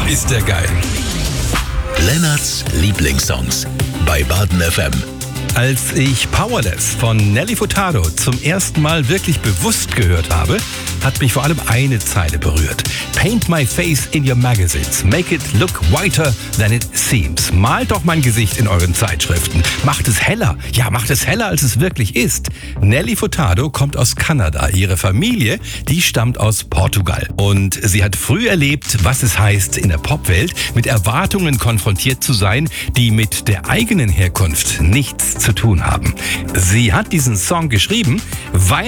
ist der geil. Lennarts Lieblingssongs bei Baden FM. Als ich Powerless von Nelly Furtado zum ersten Mal wirklich bewusst gehört habe, hat mich vor allem eine Zeile berührt. Paint my face in your magazines. Make it look whiter than it seems. Malt doch mein Gesicht in euren Zeitschriften. Macht es heller. Ja, macht es heller, als es wirklich ist. Nelly Furtado kommt aus Kanada. Ihre Familie, die stammt aus Portugal. Und sie hat früh erlebt, was es heißt, in der Popwelt mit Erwartungen konfrontiert zu sein, die mit der eigenen Herkunft nichts zu tun haben. Sie hat diesen Song geschrieben, weil